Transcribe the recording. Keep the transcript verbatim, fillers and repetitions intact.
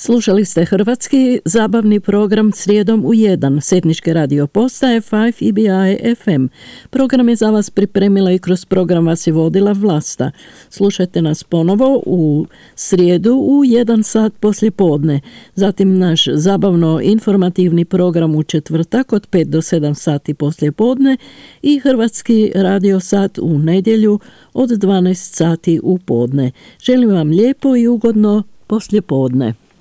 Slušali ste hrvatski zabavni program Srijedom u jedan s etničke radio postaje pet E B I F M. Program je za vas pripremila i kroz program vas je vodila Vlasta. Slušajte nas ponovo u srijedu u jedan sat poslje podne. Zatim naš zabavno informativni program u četvrtak od pet do sedam sati poslje podne i hrvatski radio sat u nedjelju od dvanaest sati u podne. Želim vam lijepo i ugodno poslje podne.